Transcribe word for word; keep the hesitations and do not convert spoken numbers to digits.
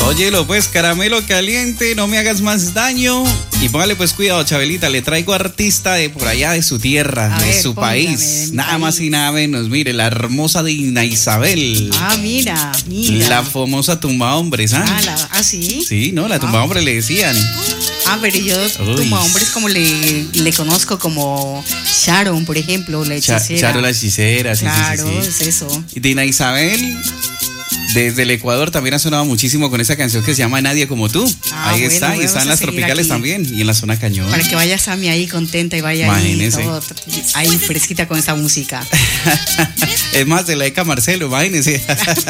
Óyelo pues, caramelo caliente, no me hagas más daño. Y póngale pues cuidado, Chabelita, le traigo artista de por allá, de su tierra, A de ver, su póngame, país. de mi Nada país. más y nada menos, mire, la hermosa Dina Isabel. Ah, mira, mira. La famosa tumba hombres, ¿ah? Ah, la- ¿ah, sí? Sí, no, la tumba Ah. hombres le decían. Ah, pero yo Uy. como hombres como le, le conozco como Sharon, por ejemplo, la Cha- hechicera. Charo la hechicera, sí, Claro, sí, sí, sí. es eso. Y Dina Isabel, desde el Ecuador también ha sonado muchísimo con esa canción que se llama Nadie como tú. Ah, ahí bueno, está, y vamos está en a las seguir tropicales aquí. también y en la zona cañón. Para que vaya Sammy ahí contenta y vaya Imagínese. ahí todo, ahí fresquita con esa música. Es más, de la Eca Marcelo, imagínese.